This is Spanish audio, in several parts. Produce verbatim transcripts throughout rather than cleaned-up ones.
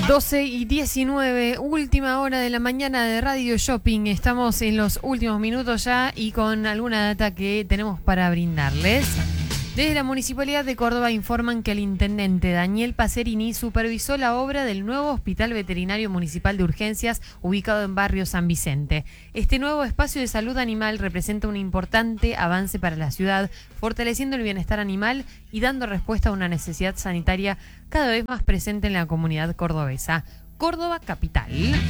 doce y diecinueve, última hora de la mañana de Radio Shopping. Estamos en los últimos minutos ya y con alguna data que tenemos para brindarles. Desde la Municipalidad de Córdoba informan que el intendente Daniel Pacerini supervisó la obra del nuevo Hospital Veterinario Municipal de Urgencias ubicado en Barrio San Vicente. Este nuevo espacio de salud animal representa un importante avance para la ciudad, fortaleciendo el bienestar animal y dando respuesta a una necesidad sanitaria cada vez más presente en la comunidad cordobesa. Córdoba Capital.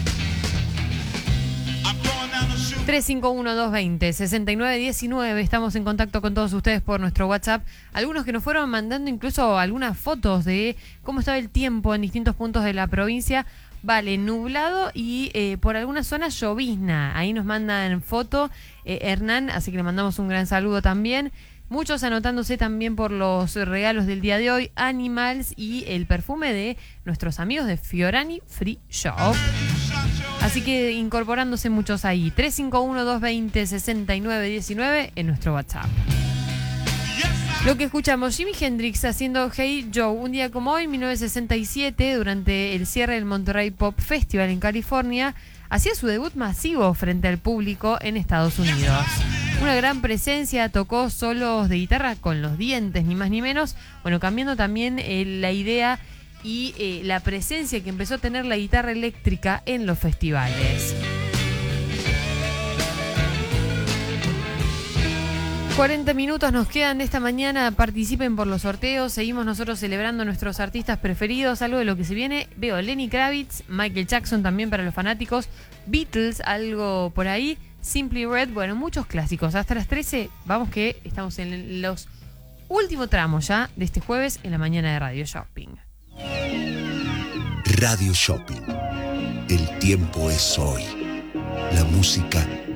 tres cinco uno, dos dos cero, seis nueve uno nueve. Estamos en contacto con todos ustedes por nuestro WhatsApp. Algunos que nos fueron mandando incluso algunas fotos de cómo estaba el tiempo en distintos puntos de la provincia. Vale, nublado y eh, por algunas zonas llovizna. Ahí nos mandan foto eh, Hernán, así que le mandamos un gran saludo también. Muchos anotándose también por los regalos del día de hoy, Animals y el perfume de nuestros amigos de Fiorani Free Shop. Así que incorporándose muchos ahí. tres cinco uno, dos dos cero, seis nueve uno nueve en nuestro WhatsApp. Lo que escuchamos, Jimi Hendrix haciendo Hey Joe, un día como hoy, mil novecientos sesenta y siete, durante el cierre del Monterey Pop Festival en California, hacía su debut masivo frente al público en Estados Unidos. Una gran presencia, tocó solos de guitarra con los dientes, ni más ni menos. Bueno, cambiando también eh, la idea y eh, la presencia que empezó a tener la guitarra eléctrica en los festivales. cuarenta minutos nos quedan de esta mañana, participen por los sorteos, seguimos nosotros celebrando a nuestros artistas preferidos, algo de lo que se viene, veo Lenny Kravitz, Michael Jackson también para los fanáticos, Beatles, algo por ahí, Simply Red, bueno, muchos clásicos, hasta las trece, vamos que estamos en los últimos tramos ya de este jueves en la mañana de Radio Shopping. Radio Shopping, el tiempo es hoy, la música